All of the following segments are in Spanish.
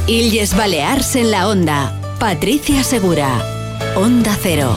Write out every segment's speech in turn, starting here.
Illes Balears en la Onda. Patricia Segura. Onda Cero.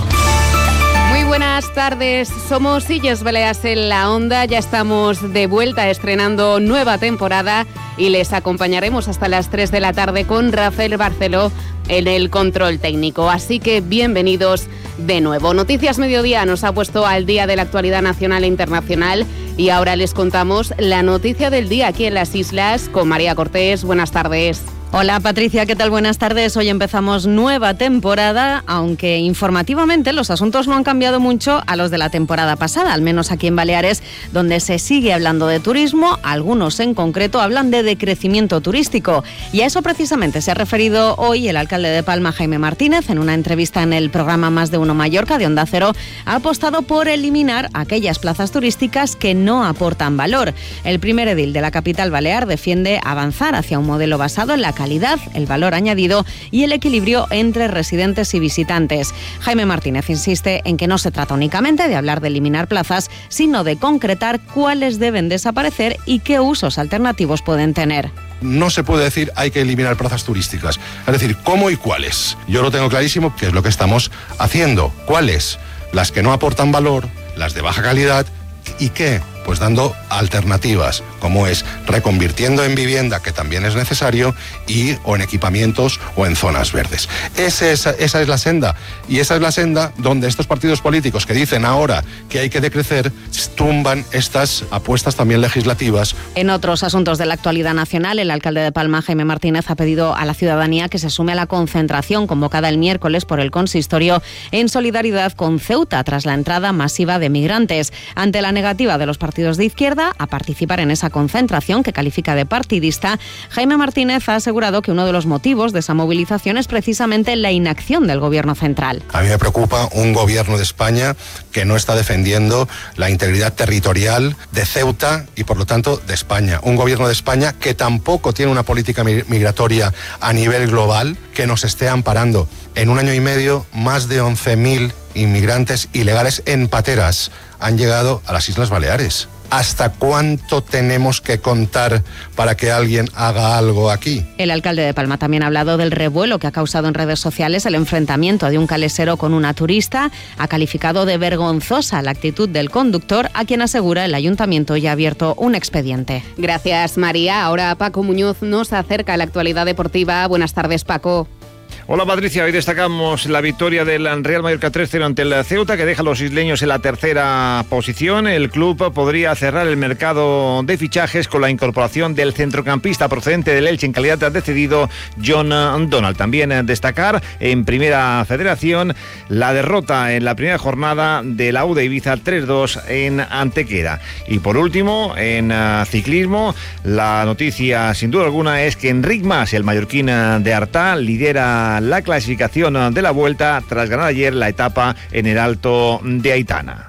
Muy buenas tardes, somos Illes Balears en la Onda, ya estamos de vuelta estrenando nueva temporada y les acompañaremos hasta las 3 de la tarde con Rafael Barceló en el control técnico, así que bienvenidos de nuevo. Noticias Mediodía nos ha puesto al día de la actualidad nacional e internacional y ahora les contamos la noticia del día aquí en las islas con María Cortés. Buenas tardes. Hola Patricia, ¿qué tal? Buenas tardes. Hoy empezamos nueva temporada, aunque informativamente los asuntos no han cambiado mucho a los de la temporada pasada, al menos aquí en Baleares, donde se sigue hablando de turismo. Algunos en concreto hablan de decrecimiento turístico y a eso precisamente se ha referido hoy el alcalde de Palma, Jaime Martínez, en una entrevista en el programa Más de Uno Mallorca de Onda Cero. Ha apostado por eliminar aquellas plazas turísticas que no aportan valor. El primer edil de la capital balear defiende avanzar hacia un modelo basado en la calidad, el valor añadido y el equilibrio entre residentes y visitantes. Jaime Martínez insiste en que no se trata únicamente de hablar de eliminar plazas, sino de concretar cuáles deben desaparecer y qué usos alternativos pueden tener. No se puede decir hay que eliminar plazas turísticas, es decir, ¿cómo y cuáles? Yo lo tengo clarísimo, que es lo que estamos haciendo. ¿Cuáles? Las que no aportan valor, las de baja calidad. ¿Y qué? Pues dando alternativas, como es reconvirtiendo en vivienda, que también es necesario, o en equipamientos o en zonas verdes. Esa es la senda, y esa es la senda donde estos partidos políticos que dicen ahora que hay que decrecer, tumban estas apuestas también legislativas. En otros asuntos de la actualidad nacional, el alcalde de Palma, Jaime Martínez, ha pedido a la ciudadanía que se sume a la concentración convocada el miércoles por el consistorio en solidaridad con Ceuta tras la entrada masiva de migrantes. Ante la negativa de los partidos de izquierda a participar en esa concentración que califica de partidista, Jaime Martínez ha asegurado que uno de los motivos de esa movilización es precisamente la inacción del gobierno central. A mí me preocupa un gobierno de España que no está defendiendo la integridad territorial de Ceuta y por lo tanto de España. Un gobierno de España que tampoco tiene una política migratoria a nivel global que nos esté amparando. En un año y medio, más de 11.000 inmigrantes ilegales en pateras han llegado a las Islas Baleares. ¿Hasta cuánto tenemos que contar para que alguien haga algo aquí? El alcalde de Palma también ha hablado del revuelo que ha causado en redes sociales el enfrentamiento de un calesero con una turista. Ha calificado de vergonzosa la actitud del conductor, a quien asegura el ayuntamiento ya ha abierto un expediente. Gracias, María. Ahora Paco Muñoz nos acerca a la actualidad deportiva. Buenas tardes, Paco. Hola Patricia, hoy destacamos la victoria del Real Mallorca 3-0 ante el Ceuta, que deja a los isleños en la tercera posición. El club podría cerrar el mercado de fichajes con la incorporación del centrocampista procedente del Elche en calidad de cedido, John Donald. También destacar en Primera Federación la derrota en la primera jornada de la U de Ibiza 3-2 en Antequera. Y por último, en ciclismo, la noticia sin duda alguna es que Enric Mas, el mallorquín de Artà, lidera la clasificación de la Vuelta tras ganar ayer la etapa en el Alto de Aitana.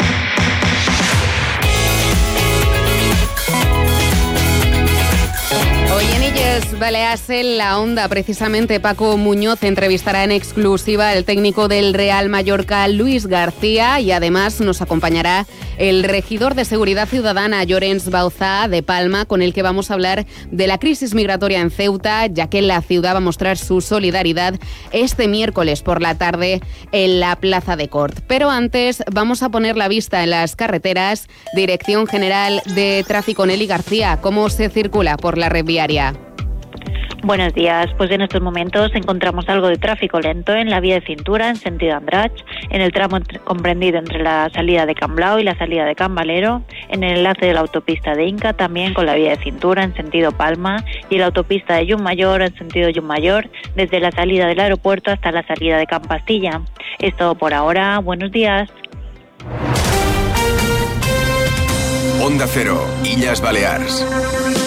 Hoy en Illes Balears en la Onda, precisamente Paco Muñoz entrevistará en exclusiva al técnico del Real Mallorca, Luis García, y además nos acompañará el regidor de Seguridad Ciudadana, Llorenç Bauzá, de Palma, con el que vamos a hablar de la crisis migratoria en Ceuta, ya que la ciudad va a mostrar su solidaridad este miércoles por la tarde en la Plaza de Cort. Pero antes vamos a poner la vista en las carreteras. Dirección General de Tráfico, Nelly García, ¿cómo se circula por la red viaria? Buenos días, pues en estos momentos encontramos algo de tráfico lento en la vía de cintura en sentido Andratx, en el tramo comprendido entre la salida de Can Blau y la salida de Can Valero, en el enlace de la autopista de Inca, también con la vía de cintura en sentido Palma y la autopista de Llummajor en sentido Llummajor, desde la salida del aeropuerto hasta la salida de Can Pastilla. Es todo por ahora, buenos días. Onda Cero, Illes Balears.